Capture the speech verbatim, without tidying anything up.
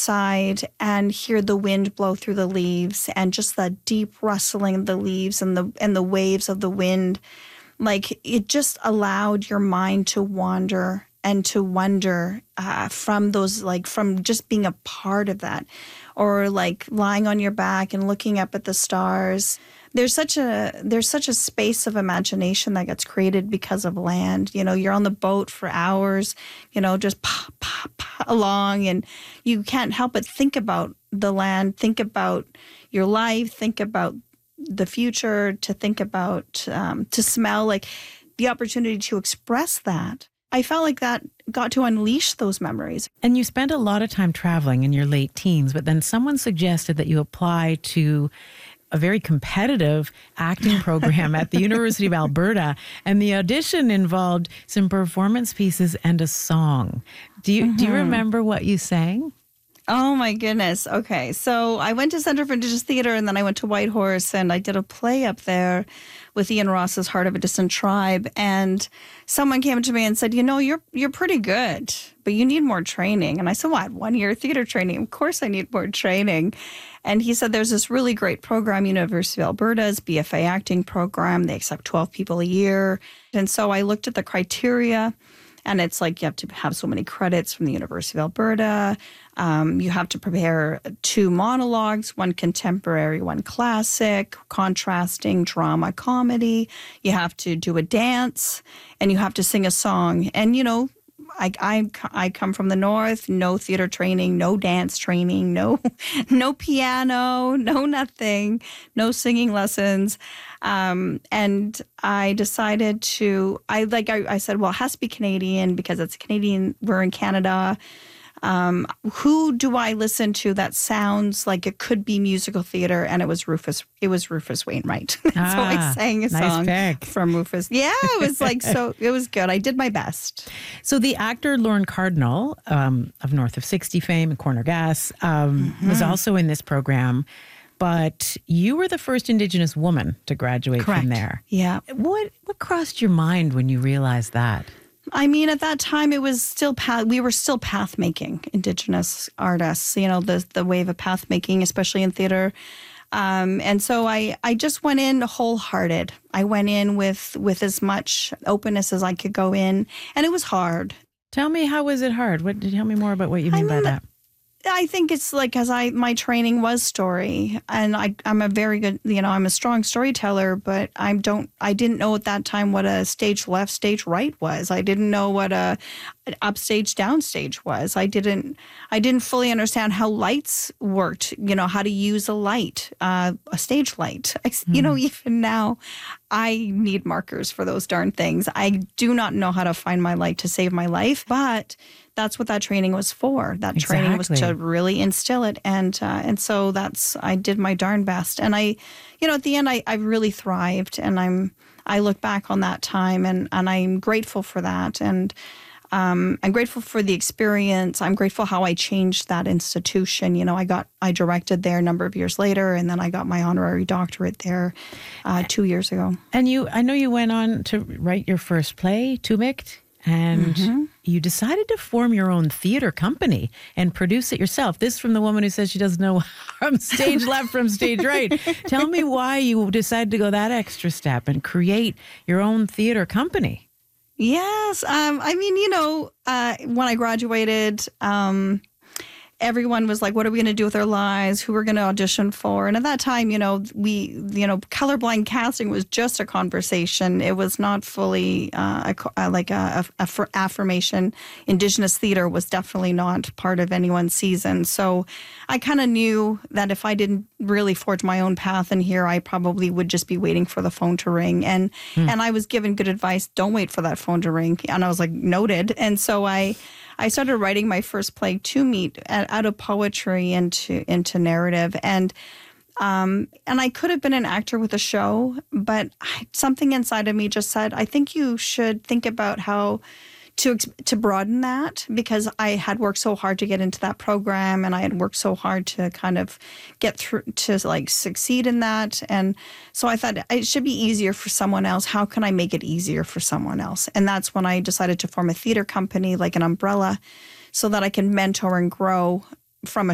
outside and hear the wind blow through the leaves and just the deep rustling of the leaves and the and the waves of the wind, like it just allowed your mind to wander and to wonder uh, from those, like from just being a part of that, or like lying on your back and looking up at the stars. There's such a there's such a space of imagination that gets created because of land. You know, you're on the boat for hours, you know, just pop, pop, pop along, and you can't help but think about the land, think about your life, think about the future, to think about, um, to smell, like the opportunity to express that. I felt like that got to unleash those memories. And you spent a lot of time traveling in your late teens, but then someone suggested that you apply to a very competitive acting program at the University of Alberta, and the audition involved some performance pieces and a song. Do you mm-hmm. do you remember what you sang? Oh, my goodness. Okay. So I went to Centre for Indigenous Theatre, and then I went to Whitehorse, and I did a play up there with Ian Ross's Heart of a Distant Tribe. And someone came to me and said, you know, you're you're pretty good, but you need more training. And I said, what, one year theatre training? Of course I need more training. And he said, there's this really great program, University of Alberta's B F A acting program. They accept twelve people a year. And so I looked at the criteria. And it's like you have to have so many credits from the University of Alberta. Um, you have to prepare two monologues, one contemporary, one classic, contrasting drama, comedy. You have to do a dance, and you have to sing a song. And, you know, I, I, I come from the north, no theater training, no dance training, no no piano, no nothing, no singing lessons. Um, and I decided to, I like I, I said, well, it has to be Canadian because it's Canadian, we're in Canada. Um, who do I listen to that sounds like it could be musical theater? And it was Rufus. It was Rufus Wainwright. So Ah, I sang a nice song pick. from Rufus. Yeah, it was like so. It was good. I did my best. So the actor Lorne Cardinal um, of North of sixty fame and Corner Gas um, Mm-hmm. was also in this program, but you were the first Indigenous woman to graduate Correct. from there. Yeah. What what crossed your mind when you realized that? I mean, at that time, it was still path, we were still path making, Indigenous artists. You know, the the wave of path making, especially in theater. Um, and so I, I just went in wholehearted. I went in with with as much openness as I could go in, and it was hard. Tell me, how was it hard? What tell me more about what you mean, I mean by that? I think it's like, as I, my training was story, and I, I'm a very good, you know, I'm a strong storyteller, but I don't, I didn't know at that time what a stage left, stage right was. I didn't know what a an upstage, downstage was. I didn't, I didn't fully understand how lights worked, you know, how to use a light, uh, a stage light. I, you know, even now, I need markers for those darn things. I do not know how to find my light to save my life, but that's what that training was for. That training was Exactly. to really instill it. And uh, and so that's, I did my darn best. And I, you know, at the end, I, I really thrived. And I'm, I look back on that time, and, and I'm grateful for that. And um, I'm grateful for the experience. I'm grateful how I changed that institution. You know, I got, I directed there a number of years later, and then I got my honorary doctorate there uh, two years ago. And you, I know you went on to write your first play, Tumikt, and Mm-hmm. you decided to form your own theater company and produce it yourself. This from the woman who says she doesn't know from stage left from stage right. Tell me why you decided to go that extra step and create your own theater company. Yes. Um, I mean, you know, uh, when I graduated, um, everyone was like, what are we going to do with our lives? Who we're going to audition for? And at that time, you know, we, you know, colorblind casting was just a conversation. It was not fully uh, a, a, like a, a, a affirmation. Indigenous theater was definitely not part of anyone's season. So I kind of knew that if I didn't really forge my own path in here, I probably would just be waiting for the phone to ring. And Hmm. and I was given good advice, don't wait for that phone to ring. And I was like, noted. And so I I started writing my first play, Tumikt, out of poetry into into narrative. And um, and I could have been an actor with a show, but I, something inside of me just said, I think you should think about how to ex- to broaden that, because I had worked so hard to get into that program, and I had worked so hard to kind of get through, to like succeed in that. And so I thought it should be easier for someone else. How can I make it easier for someone else? And that's when I decided to form a theater company, like an umbrella, so that I can mentor and grow from a